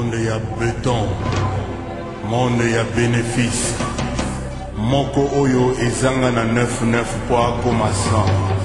monde ya béton, monde ya bénéfice. Moko oyo ezanga na 9-9 po akoma 100.